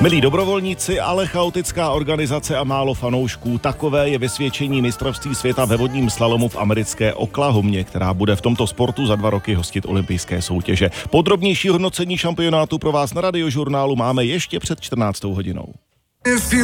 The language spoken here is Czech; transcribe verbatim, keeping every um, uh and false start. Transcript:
Milí dobrovolníci, ale chaotická organizace a málo fanoušků. Takové je vysvědčení mistrovství světa ve vodním slalomu v americké Oklahomě, která bude v tomto sportu za dva roky hostit olympijské soutěže. Podrobnější hodnocení šampionátu pro vás na Radiožurnálu máme ještě před čtrnáctou hodinou.